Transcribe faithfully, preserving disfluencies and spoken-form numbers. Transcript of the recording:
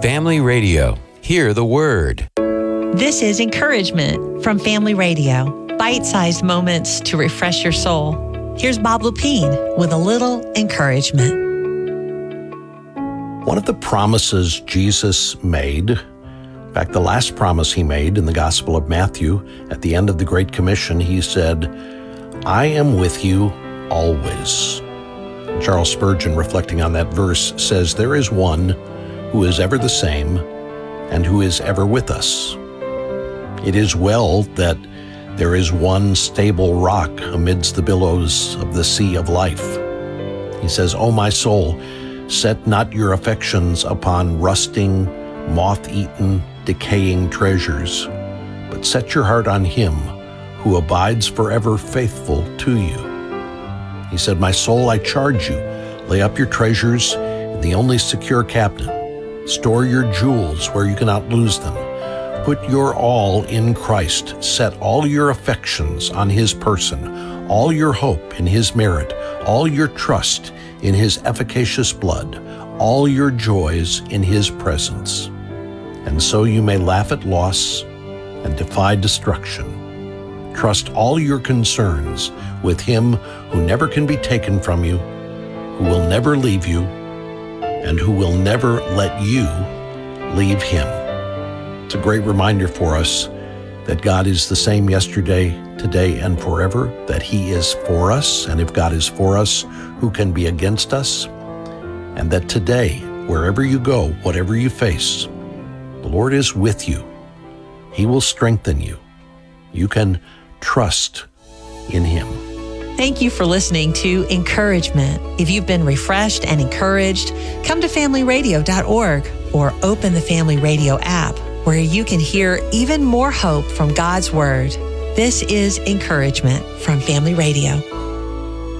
Family Radio. Hear the Word. This is Encouragement from Family Radio. Bite-sized moments to refresh your soul. Here's Bob Lepine with a little encouragement. One of the promises Jesus made, in fact, the last promise he made in the Gospel of Matthew, at the end of the Great Commission, he said, I am with you always. Charles Spurgeon, reflecting on that verse, says, there is one who is ever the same and who is ever with us. It is well that there is one stable rock amidst the billows of the sea of life. He says, O my soul, set not your affections upon rusting, moth-eaten, decaying treasures, but set your heart on him who abides forever faithful to you. He said, my soul, I charge you, lay up your treasures in the only secure cabinet. Store your jewels where you cannot lose them. Put your all in Christ. Set all your affections on his person, all your hope in his merit, all your trust in his efficacious blood, all your joys in his presence. And so you may laugh at loss and defy destruction. Trust all your concerns with him who never can be taken from you, who will never leave you, and who will never let you leave him. It's a great reminder for us that God is the same yesterday, today, and forever, that he is for us, and if God is for us, who can be against us? And that today, wherever you go, whatever you face, the Lord is with you. He will strengthen you. You can trust in him. Thank you for listening to Encouragement. If you've been refreshed and encouraged, come to family radio dot org or open the Family Radio app, where you can hear even more hope from God's Word. This is Encouragement from Family Radio.